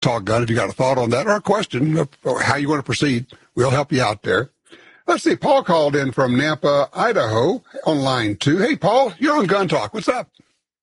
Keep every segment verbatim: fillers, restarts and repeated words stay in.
Talk Gun. If you got a thought on that or a question or how you want to proceed, we'll help you out there. Let's see. Paul called in from Nampa, Idaho, on line two. Hey, Paul, you're on Gun Talk. What's up?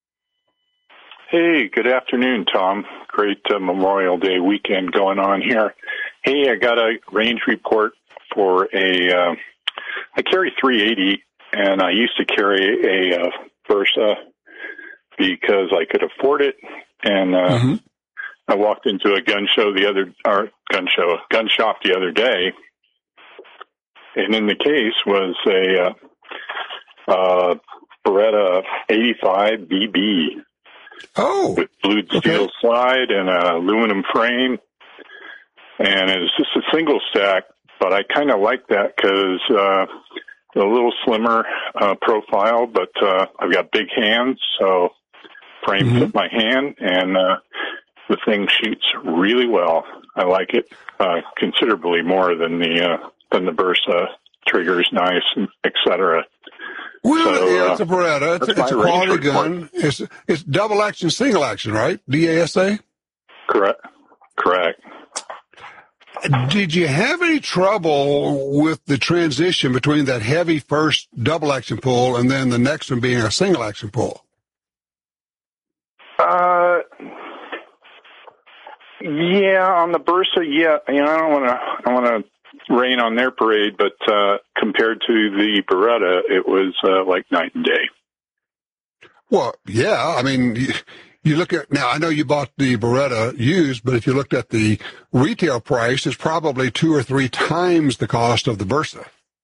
Hey, good afternoon, Tom. Great uh, Memorial Day weekend going on here. Hey, I got a range report for a, uh, I carry three eighty, and I used to carry a uh, Versa because I could afford it, and uh, mm-hmm. I walked into a gun show the other, or gun show, gun shop the other day, and in the case was a uh, uh, Beretta eighty-five B B. Oh, with blued steel okay. slide and an aluminum frame, and it's just a single stack. But I kind of like that because uh, a little slimmer uh, profile, but uh, I've got big hands, so frame mm-hmm. fit my hand, and uh, the thing shoots really well. I like it uh, considerably more than the uh, than the Versa. Trigger's nice, et cetera. Well, so, yeah, it's a Beretta. It's, it's a quality gun. It's it's double action, single action, right? D A S A? Correct. Correct. Did you have any trouble with the transition between that heavy first double action pull and then the next one being a single action pull? Uh, yeah, on the Versa, yeah. You know, I don't want to. I want to. rain on their parade, but uh, compared to the Beretta, it was uh, like night and day. Well, yeah. I mean, you, you look at, now I know you bought the Beretta used, but if you looked at the retail price, it's probably two or three times the cost of the Versa.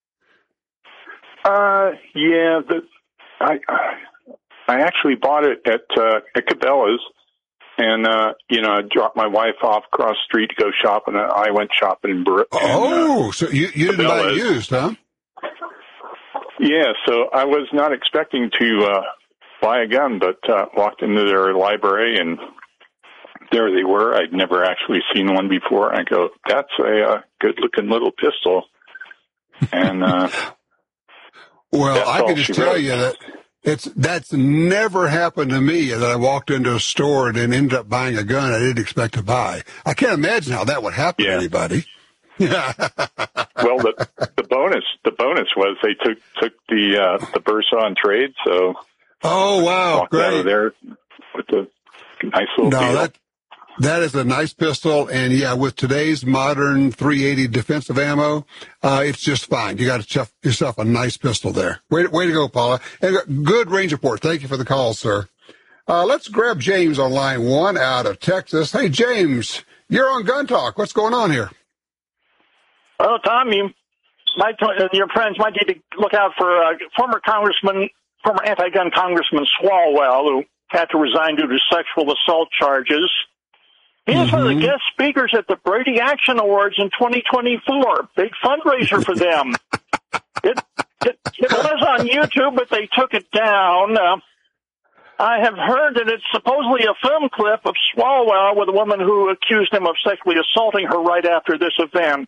Uh, yeah. The, I I actually bought it at, uh, at Cabela's. And, uh, you know, I dropped my wife off across the street to go shopping, and I went shopping in Bur- Oh, and, uh, so you, you didn't buy it used, huh? Yeah, so I was not expecting to uh, buy a gun, but uh, walked into their library, and there they were. I'd never actually seen one before. I go, that's a uh, good-looking little pistol. And, uh, well, I can just tell you that It's that's never happened to me that I walked into a store and then ended up buying a gun I didn't expect to buy. I can't imagine how that would happen yeah. to anybody. Yeah. Well, the the bonus the bonus was they took took the uh, the Versa on trade, so oh wow, walked great! out of there with a nice little no, deal. that that is a nice pistol, and yeah, with today's modern three eighty defensive ammo, uh, it's just fine. You got to chuff yourself a nice pistol there. Way, way to go, Paula. And good range report. Thank you for the call, sir. Uh, let's grab James on line one out of Texas. Hey, James, you're on Gun Talk. What's going on here? Well, Tom, you might, your friends might need to look out for uh, former Congressman, former anti-gun Congressman Swalwell, who had to resign due to sexual assault charges. He is mm-hmm. one of the guest speakers at the Brady Action Awards in twenty twenty-four. Big fundraiser for them. it, it, it was on YouTube, but they took it down. Uh, I have heard that it's supposedly a film clip of Swalwell with a woman who accused him of sexually assaulting her right after this event.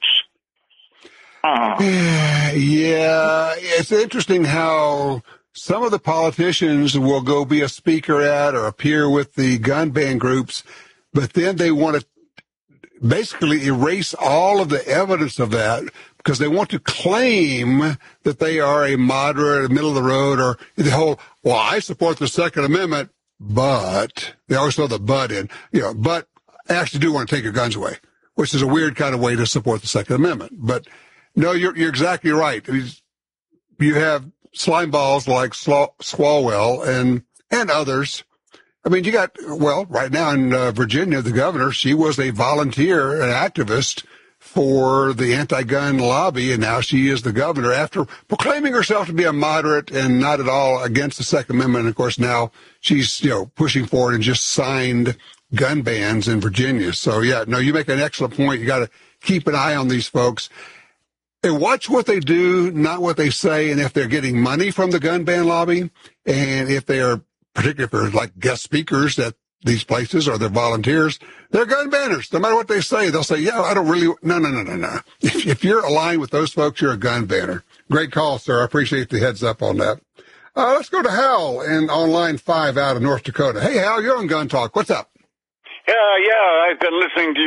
Uh. Yeah, it's interesting how some of the politicians will go be a speaker at or appear with the gun ban groups, but then they want to basically erase all of the evidence of that because they want to claim that they are a moderate, middle of the road, or the whole, well, I support the Second Amendment, but they always throw the but in, you know, but I actually do want to take your guns away, which is a weird kind of way to support the Second Amendment. But no, you're, you're exactly right. You have slime balls like Swalwell and, and others. I mean, you got, well, right now in uh, Virginia, the governor, she was a volunteer, an activist for the anti-gun lobby, and now she is the governor after proclaiming herself to be a moderate and not at all against the Second Amendment. And of course, now she's, you know, pushing forward and just signed gun bans in Virginia. So, yeah, no, you make an excellent point. You got to keep an eye on these folks and watch what they do, not what they say, and if they're getting money from the gun ban lobby, and if they are, particularly if they're like guest speakers at these places or they're volunteers, they're gun banners. No matter what they say, they'll say, yeah, I don't really, no, no, no, no, no. If, if you're aligned with those folks, you're a gun banner. Great call, sir. I appreciate the heads up on that. Uh, let's go to Hal and on line five out of North Dakota. Hey, Hal, you're on Gun Talk. What's up? Yeah, yeah, I've been listening to